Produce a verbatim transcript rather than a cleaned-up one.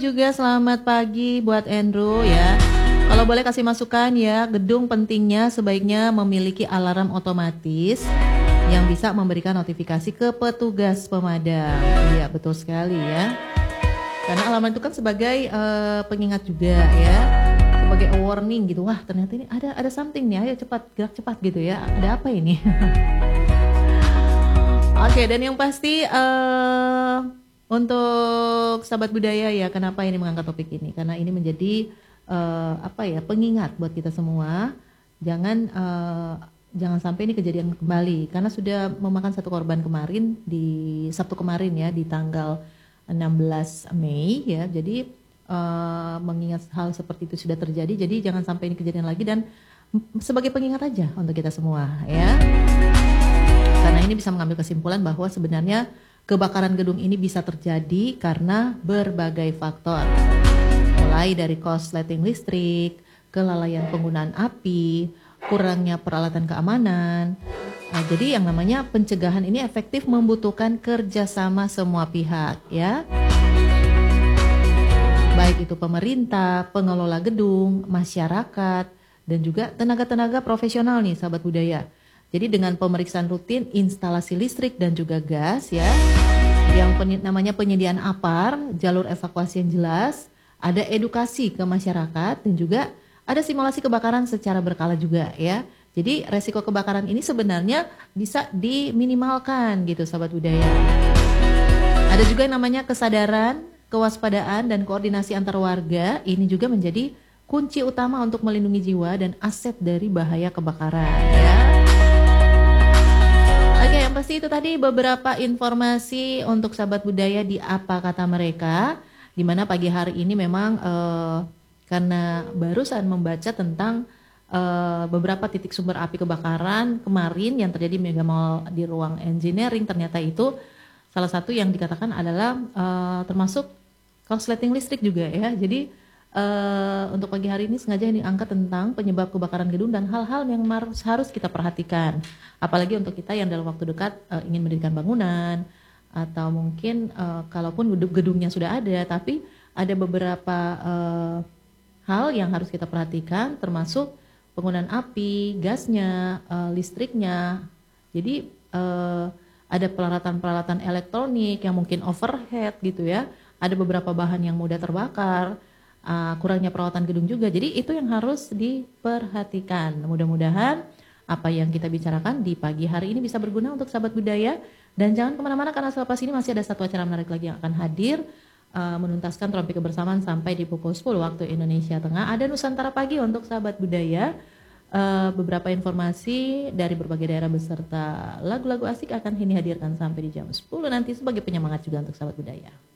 juga selamat pagi buat Andrew ya. Kalau boleh kasih masukan ya, gedung pentingnya sebaiknya memiliki alarm otomatis yang bisa memberikan notifikasi ke petugas pemadam. Iya betul sekali ya. Karena alarm itu kan sebagai uh, pengingat juga ya, sebagai a warning gitu. Wah ternyata ini ada ada something nih, ayo cepat gerak cepat gitu ya. Ada apa ini? Oke, dan yang pasti uh, untuk sahabat budaya ya, kenapa ini mengangkat topik ini? Karena ini menjadi uh, apa ya, pengingat buat kita semua. Jangan uh, jangan sampai ini kejadian kembali. Karena sudah memakan satu korban kemarin di Sabtu kemarin ya, di tanggal enam belas Mei ya. Jadi uh, mengingat hal seperti itu sudah terjadi. Jadi jangan sampai ini kejadian lagi, dan sebagai pengingat aja untuk kita semua ya. Karena ini bisa mengambil kesimpulan bahwa sebenarnya kebakaran gedung ini bisa terjadi karena berbagai faktor. Mulai dari korsleting listrik, kelalaian penggunaan api, kurangnya peralatan keamanan. Nah, jadi yang namanya pencegahan ini efektif membutuhkan kerjasama semua pihak ya. Baik itu pemerintah, pengelola gedung, masyarakat, dan juga tenaga-tenaga profesional nih sahabat budaya. Jadi dengan pemeriksaan rutin instalasi listrik dan juga gas ya, yang pen, namanya penyediaan apar, jalur evakuasi yang jelas, ada edukasi ke masyarakat, dan juga ada simulasi kebakaran secara berkala juga ya. Jadi resiko kebakaran ini sebenarnya bisa diminimalkan gitu sahabat budaya. Ada juga yang namanya kesadaran, kewaspadaan, dan koordinasi antar warga. Ini juga menjadi kunci utama untuk melindungi jiwa dan aset dari bahaya kebakaran ya. Oke, yang pasti itu tadi beberapa informasi untuk sahabat budaya di Apa Kata Mereka, di mana pagi hari ini memang eh, karena barusan membaca tentang eh, beberapa titik sumber api kebakaran kemarin yang terjadi Mega Mall di ruang engineering, ternyata itu salah satu yang dikatakan adalah eh, termasuk korsleting listrik juga ya. Jadi Uh, untuk pagi hari ini sengaja ini angkat tentang penyebab kebakaran gedung dan hal-hal yang harus kita perhatikan. Apalagi untuk kita yang dalam waktu dekat uh, ingin mendirikan bangunan, atau mungkin uh, kalaupun gedungnya sudah ada, tapi ada beberapa uh, hal yang harus kita perhatikan, termasuk penggunaan api, gasnya, uh, listriknya. Jadi uh, ada peralatan-peralatan elektronik yang mungkin overhead gitu ya. Ada beberapa bahan yang mudah terbakar. Uh, kurangnya perawatan gedung juga. Jadi itu yang harus diperhatikan. Mudah-mudahan apa yang kita bicarakan di pagi hari ini bisa berguna untuk sahabat budaya. Dan jangan kemana-mana karena selepas ini masih ada satu acara menarik lagi yang akan hadir. Uh, menuntaskan rompi kebersamaan sampai di pukul sepuluh waktu Indonesia Tengah. Ada Nusantara Pagi untuk sahabat budaya. Uh, beberapa informasi dari berbagai daerah beserta lagu-lagu asik akan ini hadirkan sampai di jam sepuluh nanti sebagai penyemangat juga untuk sahabat budaya.